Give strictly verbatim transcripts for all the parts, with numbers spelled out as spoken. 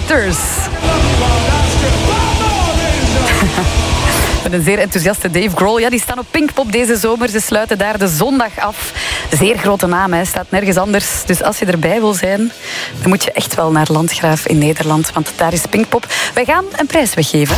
Fighters. Met een zeer enthousiaste Dave Grohl. Ja, die staan op Pinkpop deze zomer. Ze sluiten daar de zondag af. Zeer grote naam, hè. Staat nergens anders. Dus als je erbij wil zijn, dan moet je echt wel naar Landgraaf in Nederland. Want daar is Pinkpop. Wij gaan een prijs weggeven.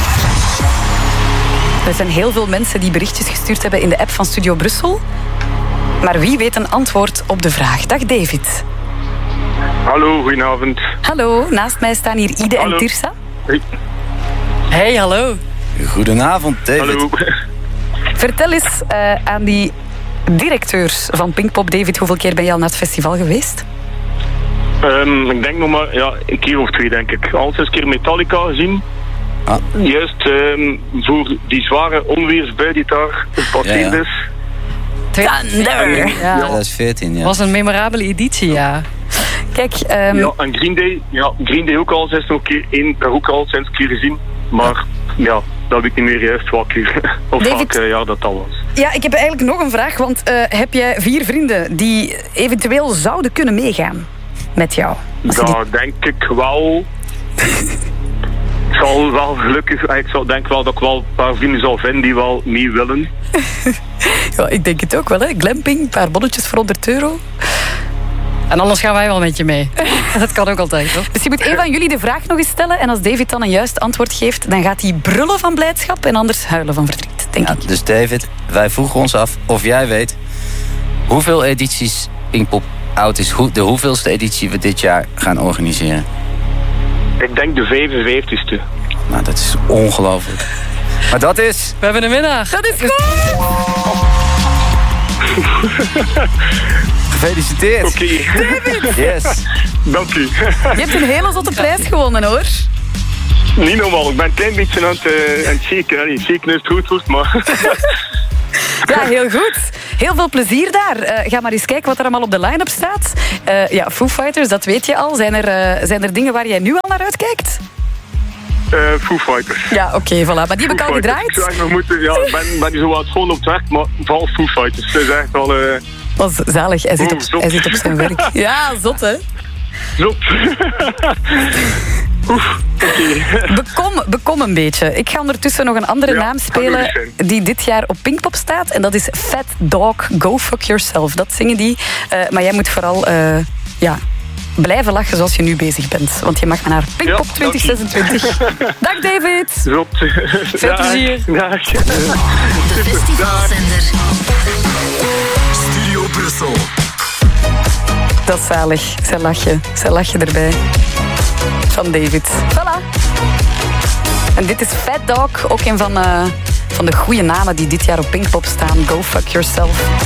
Er zijn heel veel mensen die berichtjes gestuurd hebben in de app van Studio Brussel. Maar wie weet een antwoord op de vraag? Dag David. Hallo, goedenavond. Hallo, naast mij staan hier Ide Hallo. en Tirsa. Hey. Hey, hallo. Goedenavond, David. Hallo. Vertel eens uh, aan die directeurs van Pinkpop, David, hoeveel keer ben je al naar het festival geweest? Um, ik denk nog maar ja, een keer of twee, denk ik. Al zes keer Metallica gezien. Ah. Juist um, voor die zware onweersbui die daar gepasseerd Ja, ja. is. Thunder! Ja, Ja, dat is veertien, ja. was een memorabele editie, ja. Kijk, um, Ja, en Green Day, ja, Green Day ook al zes nog keer, één, daar ook al zes keer gezien. Maar ja, dat weet ik niet meer juist wat keer. Of David. welk uh, jaar dat al was. ja, ik heb eigenlijk nog een vraag. Want uh, heb jij vier vrienden die eventueel zouden kunnen meegaan met jou? Als je die- Dat denk ik wel. Ik zal wel gelukkig, ik zal, denk wel dat ik wel een paar vrienden zal vinden die wel mee willen. Ja, ik denk het ook wel, hè. Glamping, een paar bonnetjes voor honderd euro. En anders gaan wij wel met je mee. Dat kan ook altijd, toch? Misschien moet een van jullie de vraag nog eens stellen. En als David dan een juist antwoord geeft, dan gaat hij brullen van blijdschap en anders huilen van verdriet, denk Ja, ik. dus David, wij vroegen ons af of jij weet hoeveel edities Pinkpop oud is, hoe- de hoeveelste editie we dit jaar gaan organiseren. Ik denk de vijfenvijftigste. Nou, dat is ongelooflijk. Maar dat is... We hebben een winnaar. Dat is goed! Gefeliciteerd. Oké, Yes. dank u. Je hebt een hele zotte prijs gewonnen, hoor. Niet normaal, ik ben een klein beetje aan het, uh, aan het shaken. Hè. Shaken is het goed wordt, maar... Ja, heel goed. Heel veel plezier daar. Uh, ga maar eens kijken wat er allemaal op de line-up staat. Uh, ja, Foo Fighters, dat weet je al. Zijn er, uh, zijn er dingen waar jij nu al naar uitkijkt? Uh, Foo Fighters. Ja, oké, okay, voilà. Maar die heb ik al Foo Fighters. Ik gedraaid. zou eigenlijk nog moeten, ja, ik ben, ben niet zo aan het school op het werk, maar vooral Foo Fighters. Dat is echt wel... Uh, Dat is zalig. Hij zit, Oh, op, zot. hij zit op zijn werk. Ja, zot, hè? zot. Oef, oké. Bekom, bekom een beetje. Ik ga ondertussen nog een andere Ja, naam dat spelen doe ik. die dit jaar op Pinkpop staat. En dat is Fat Dog, Go Fuck Yourself. Dat zingen die. Uh, maar jij moet vooral uh, ja, blijven lachen zoals je nu bezig bent. Want je mag maar naar Pinkpop Ja, twintig zesentwintig. Dag David. Zot. Veel plezier. Dag. De festivalzender. Studio Brussel. Dat is zalig. Zij lach je. Zij lach je erbij. Van David. Voilà. En dit is Fat Dog. Ook een van, uh, van de goede namen die dit jaar op Pinkpop staan. Go Fuck Yourself.